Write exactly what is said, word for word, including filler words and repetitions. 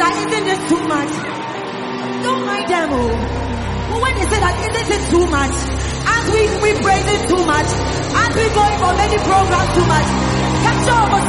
that isn't this too much? Don't mind them, oh. But when they say that isn't it too much? As we, we praise it too much. As we going for many programs too much. Capture our